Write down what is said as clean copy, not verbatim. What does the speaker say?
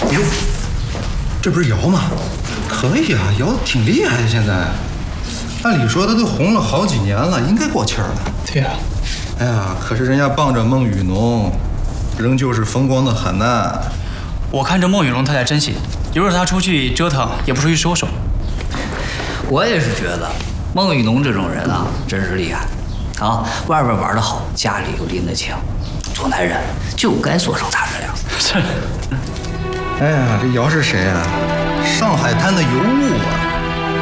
哟，这不是瑶吗？可以啊，瑶挺厉害的。现在，按理说他都红了好几年了，应该过气儿了。 对呀。 哎呀，可是人家傍着孟雨农，仍旧是风光的很呐。 我看着孟雨农他在珍惜，有时候他出去折腾也不出去收收。 我也是觉得，孟雨农这种人啊，真是厉害。啊，外边玩得好，家里又拎得清，做男人就该做成他这样。 是。 哎呀，这瑶是谁啊？上海滩的尤物啊！